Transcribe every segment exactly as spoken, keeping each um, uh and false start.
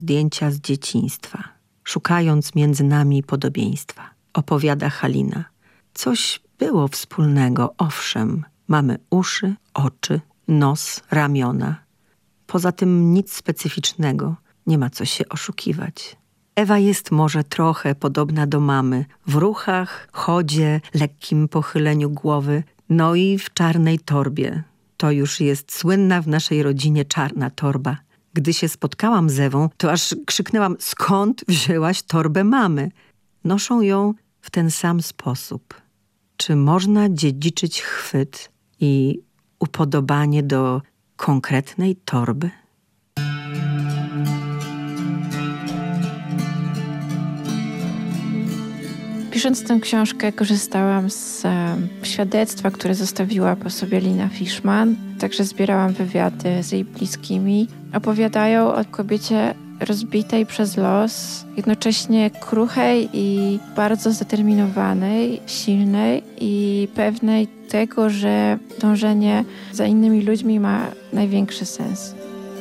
zdjęcia z dzieciństwa, szukając między nami podobieństwa. Opowiada Halina. Coś było wspólnego, owszem. Mamy uszy, oczy, nos, ramiona. Poza tym nic specyficznego. Nie ma co się oszukiwać. Ewa jest może trochę podobna do mamy. W ruchach, chodzie, lekkim pochyleniu głowy, no i w czarnej torbie. To już jest słynna w naszej rodzinie czarna torba. Gdy się spotkałam z Ewą, to aż krzyknęłam, skąd wzięłaś torbę mamy? Noszą ją w ten sam sposób. Czy można dziedziczyć chwyt i upodobanie do konkretnej torby? Pisząc tę książkę, korzystałam z e, świadectwa, które zostawiła po sobie Lina Fiszman. Także zbierałam wywiady z jej bliskimi. Opowiadają o kobiecie rozbitej przez los, jednocześnie kruchej i bardzo zdeterminowanej, silnej i pewnej tego, że dążenie za innymi ludźmi ma największy sens.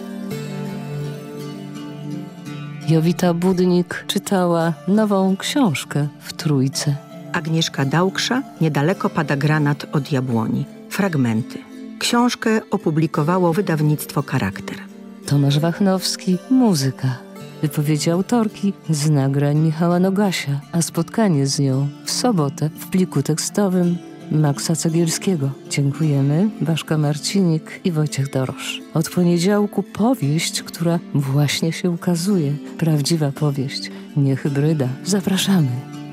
Jowita Budnik czytała nową książkę w Trójce. Agnieszka Dałksza, Niedaleko pada granat od jabłoni. Fragmenty. Książkę opublikowało wydawnictwo Charakter. Tomasz Wachnowski, muzyka. Wypowiedzi autorki z nagrań Michała Nogasia, a spotkanie z nią w sobotę w pliku tekstowym Maxa Cegielskiego. Dziękujemy, Baszka Marcinik i Wojciech Dorosz. Od poniedziałku powieść, która właśnie się ukazuje. Prawdziwa powieść, nie hybryda. Zapraszamy.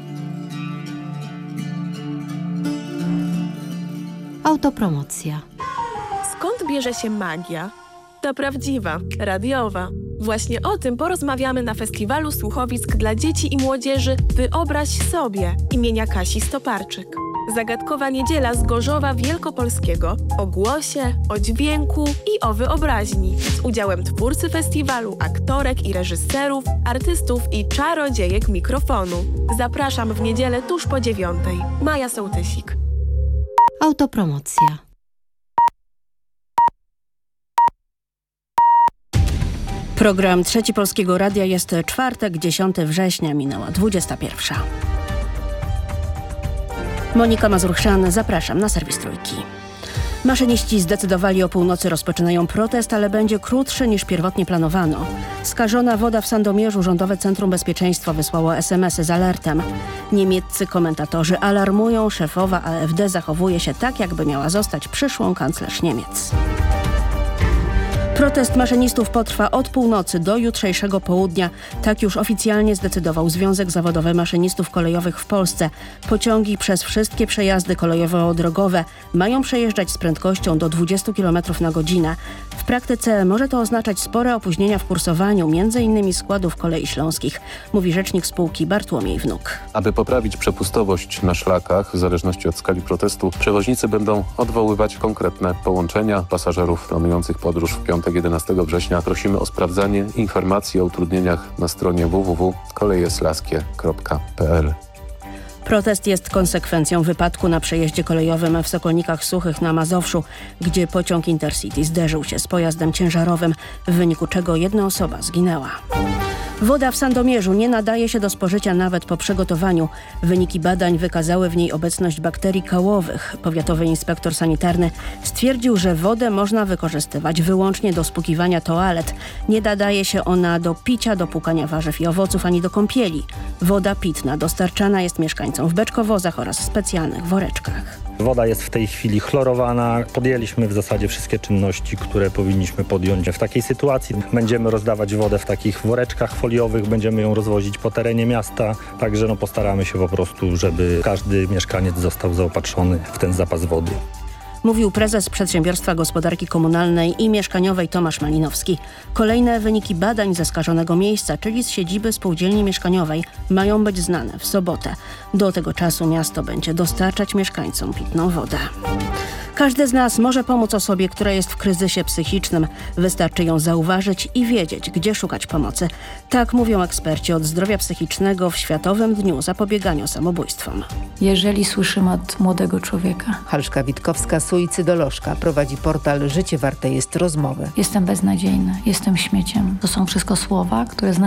Autopromocja. Skąd bierze się magia? Ta prawdziwa, radiowa. Właśnie o tym porozmawiamy na festiwalu słuchowisk dla dzieci i młodzieży Wyobraź sobie imienia Kasi Stoparczyk. Zagadkowa niedziela z Gorzowa Wielkopolskiego o głosie, o dźwięku i o wyobraźni. Z udziałem twórcy festiwalu, aktorek i reżyserów, artystów i czarodziejek mikrofonu. Zapraszam w niedzielę tuż po dziewiątej. Maja Sołtysik. Autopromocja. Program Trzeci Polskiego Radia jest czwartek, dziesiątego września, minęła dwudziesta pierwsza. Monika Mazurchszan, zapraszam na serwis Trójki. Maszyniści zdecydowali o północy rozpoczynają protest, ale będzie krótszy niż pierwotnie planowano. Skażona woda w Sandomierzu, Rządowe Centrum Bezpieczeństwa wysłało es em esy z alertem. Niemieccy komentatorzy alarmują, szefowa a ef de zachowuje się tak, jakby miała zostać przyszłą kanclerz Niemiec. Protest maszynistów potrwa od północy do jutrzejszego południa. Tak już oficjalnie zdecydował Związek Zawodowy Maszynistów Kolejowych w Polsce. Pociągi przez wszystkie przejazdy kolejowo-drogowe mają przejeżdżać z prędkością do dwudziestu kilometrów na godzinę. W praktyce może to oznaczać spore opóźnienia w kursowaniu, między innymi składów Kolei Śląskich, mówi rzecznik spółki Bartłomiej Wnuk. Aby poprawić przepustowość na szlakach, w zależności od skali protestu, przewoźnicy będą odwoływać konkretne połączenia pasażerów planujących podróż w piątek jedenastego września. Prosimy o sprawdzanie informacji o utrudnieniach na stronie w w w kropka kolejeslaskie kropka p l. Protest jest konsekwencją wypadku na przejeździe kolejowym w Sokolnikach Suchych na Mazowszu, gdzie pociąg Intercity zderzył się z pojazdem ciężarowym, w wyniku czego jedna osoba zginęła. Woda w Sandomierzu nie nadaje się do spożycia nawet po przygotowaniu. Wyniki badań wykazały w niej obecność bakterii kałowych. Powiatowy inspektor sanitarny stwierdził, że wodę można wykorzystywać wyłącznie do spłukiwania toalet. Nie nadaje się ona do picia, do płukania warzyw i owoców ani do kąpieli. Woda pitna dostarczana jest mieszkańcom w beczkowozach oraz specjalnych woreczkach. Woda jest w tej chwili chlorowana. Podjęliśmy w zasadzie wszystkie czynności, które powinniśmy podjąć w takiej sytuacji. Będziemy rozdawać wodę w takich woreczkach foliowych, będziemy ją rozwozić po terenie miasta, także no postaramy się po prostu, żeby każdy mieszkaniec został zaopatrzony w ten zapas wody. Mówił prezes Przedsiębiorstwa Gospodarki Komunalnej i Mieszkaniowej Tomasz Malinowski. Kolejne wyniki badań ze skażonego miejsca, czyli z siedziby spółdzielni mieszkaniowej, mają być znane w sobotę. Do tego czasu miasto będzie dostarczać mieszkańcom pitną wodę. Każdy z nas może pomóc osobie, która jest w kryzysie psychicznym. Wystarczy ją zauważyć i wiedzieć, gdzie szukać pomocy. Tak mówią eksperci od zdrowia psychicznego w Światowym Dniu Zapobiegania Samobójstwom. Jeżeli słyszymy od młodego człowieka. Halszka Witkowska, suicydolożka, prowadzi portal Życie warte jest rozmowy. Jestem beznadziejny, jestem śmieciem. To są wszystko słowa, które